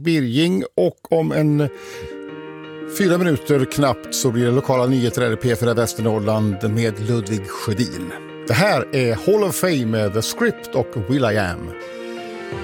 Birging, och om 4 minuter knappt så blir det lokala nyheter här i P4 Västernorrland med Ludvig Sjödin. Det här är Hall of Fame med The Script och Will I Am.